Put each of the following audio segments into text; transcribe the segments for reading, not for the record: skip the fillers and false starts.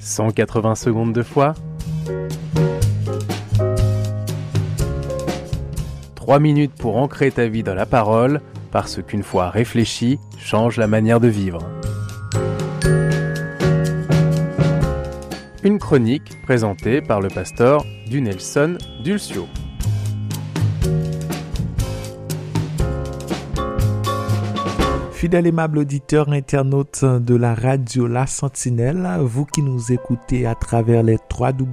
180 secondes de foi. 3 minutes pour ancrer ta vie dans la parole, parce qu'une foi réfléchie change la manière de vivre. Une chronique présentée par le pasteur Dunelson Dulcio. Fidèle aimable auditeur internaute de la radio La Sentinelle, vous qui nous écoutez à travers les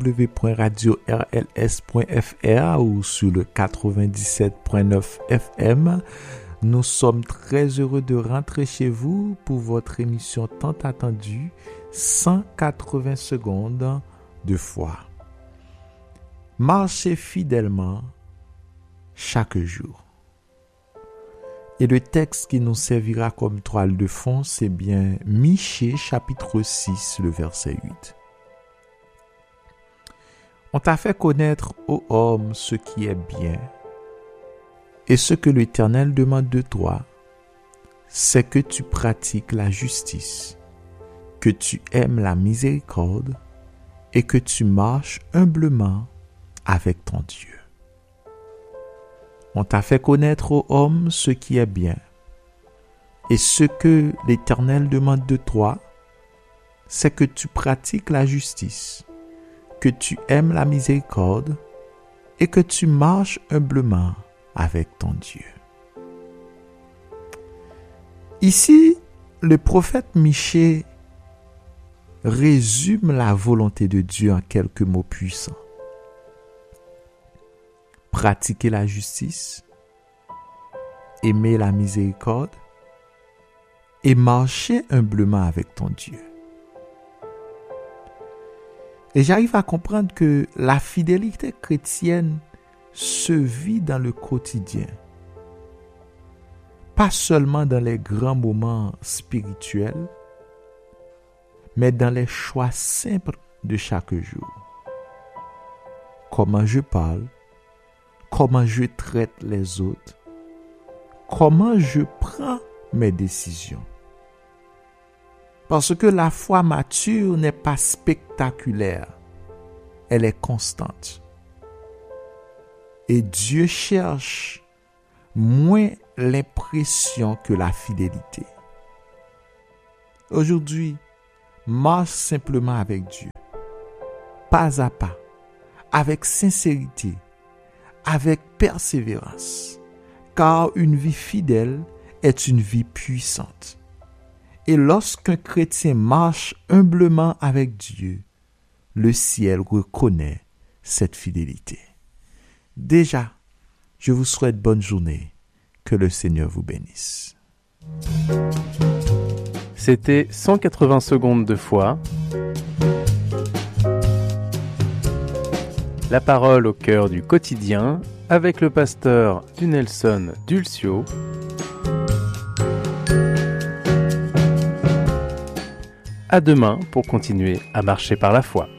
www.radio-rls.fr ou sur le 97.9 FM, nous sommes très heureux de rentrer chez vous pour votre émission tant attendue, 180 secondes de foi. Marchez fidèlement chaque jour. Et le texte qui nous servira comme toile de fond, c'est bien Michée, chapitre 6, le verset 8. On t'a fait connaître, ô homme, ce qui est bien. Et ce que l'Éternel demande de toi, c'est que tu pratiques la justice, que tu aimes la miséricorde et que tu marches humblement avec ton Dieu. On t'a fait connaître, ô homme, ce qui est bien. Et ce que l'Éternel demande de toi, c'est que tu pratiques la justice, que tu aimes la miséricorde et que tu marches humblement avec ton Dieu. Ici, le prophète Michée résume la volonté de Dieu en quelques mots puissants. Pratiquer la justice, aimer la miséricorde et marcher humblement avec ton Dieu. Et j'arrive à comprendre que la fidélité chrétienne se vit dans le quotidien, pas seulement dans les grands moments spirituels, mais dans les choix simples de chaque jour. Comment je parle, comment je traite les autres, comment je prends mes décisions. Parce que la foi mature n'est pas spectaculaire, elle est constante. Et Dieu cherche moins l'impression que la fidélité. Aujourd'hui, marche simplement avec Dieu, pas à pas, avec sincérité, avec persévérance, car une vie fidèle est une vie puissante. Et lorsqu'un chrétien marche humblement avec Dieu, le ciel reconnaît cette fidélité. Déjà, je vous souhaite bonne journée, que le Seigneur vous bénisse. C'était 180 secondes de foi. La parole au cœur du quotidien avec le pasteur Dunelson Dulcio. À demain pour continuer à marcher par la foi.